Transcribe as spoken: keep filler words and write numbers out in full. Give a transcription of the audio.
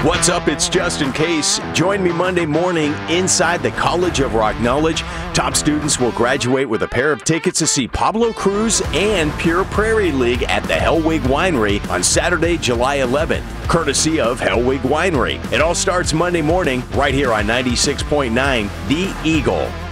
What's up? It's Justin Case. Join me Monday morning inside the College of Rock Knowledge. Top students will graduate with a pair of tickets to see Pablo Cruz and Pure Prairie League at the Hellwig Winery on Saturday, July eleventh, courtesy of Hellwig Winery. It all starts Monday morning right here on ninety-six point nine The Eagle.